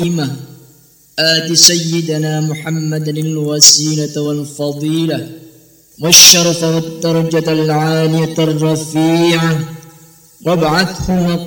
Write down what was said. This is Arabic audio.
القائمة آت سيدنا محمد الوسيلة والفضيلة والشرف والدرجة العالية الرفيعة وابعثه